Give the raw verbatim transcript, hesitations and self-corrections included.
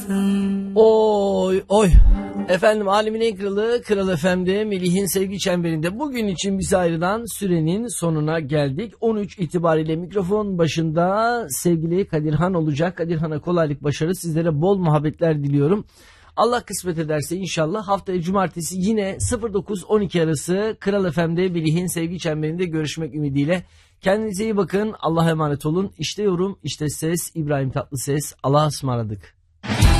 Oy oy. Efendim alemin en kralı Kral F M'de Melih'in sevgi çemberinde bugün için bize ayrılan sürenin sonuna geldik. on üç itibariyle mikrofon başında sevgili Kadirhan olacak. Kadirhan'a kolaylık, başarı, sizlere bol muhabbetler diliyorum. Allah kısmet ederse inşallah haftaya cumartesi yine sıfır dokuz on iki arası Kral F M'de Melih'in sevgi çemberinde görüşmek ümidiyle. Kendinize iyi bakın. Allah'a emanet olun. İşte yorum, işte ses. İbrahim Tatlıses. Allah'a ısmarladık.